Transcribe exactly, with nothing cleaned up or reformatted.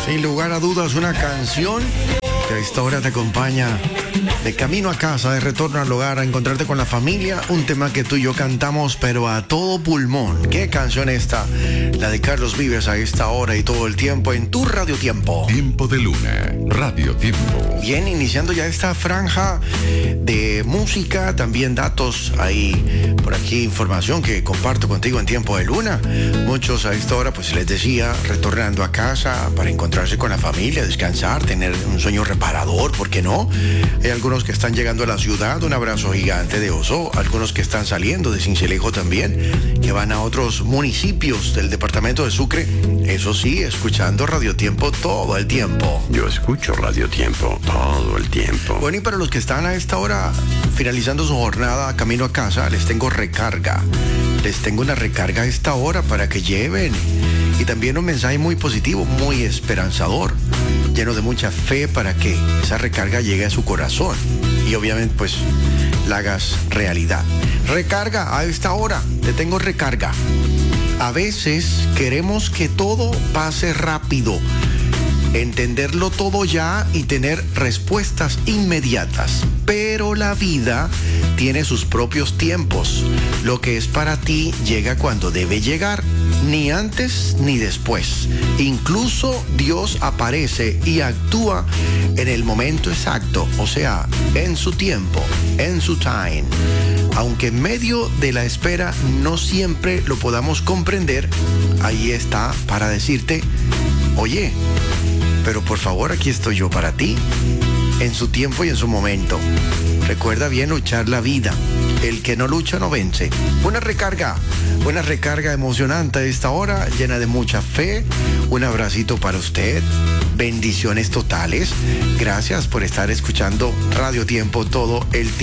Sin lugar a dudas, una canción que a esta hora te acompaña de camino a casa, de retorno al hogar, a encontrarte con la familia. Un tema que tú y yo cantamos, pero a todo pulmón. ¿Qué canción esta? La de Carlos Vives a esta hora y todo el tiempo en tu Radio Tiempo. Tiempo de Luna, Radio Tiempo. Bien, iniciando ya esta franja de música, también datos ahí, por aquí información que comparto contigo en Tiempo de Luna. Muchos a esta hora, pues les decía, retornando a casa para encontrarse con la familia, descansar, tener un sueño reparador, ¿por qué no? Hay algunos que están llegando a la ciudad, un abrazo gigante de Oso, algunos que están saliendo de Sincelejo también, que van a otros municipios del departamento de Sucre, eso sí, escuchando Radio Tiempo todo el tiempo. Yo escucho Radio Tiempo todo el tiempo. Bueno, y para los que están a esta hora finalizando su jornada camino a casa, les tengo recarga. Les tengo una recarga a esta hora para que lleven. Y también un mensaje muy positivo, muy esperanzador, lleno de mucha fe para que esa recarga llegue a su corazón. Y obviamente, pues, la hagas realidad. Recarga a esta hora. Te tengo recarga. A veces queremos que todo pase rápido, entenderlo todo ya y tener respuestas inmediatas. Pero la vida tiene sus propios tiempos. Lo que es para ti llega cuando debe llegar, ni antes ni después. Incluso Dios aparece y actúa en el momento exacto, o sea, en su tiempo, en su time. Aunque en medio de la espera no siempre lo podamos comprender, ahí está para decirte, oye, pero por favor, aquí estoy yo para ti, en su tiempo y en su momento. Recuerda bien luchar la vida. El que no lucha no vence. Una recarga, una recarga emocionante a esta hora, llena de mucha fe. Un abracito para usted. Bendiciones totales. Gracias por estar escuchando Radio Tiempo todo el tiempo.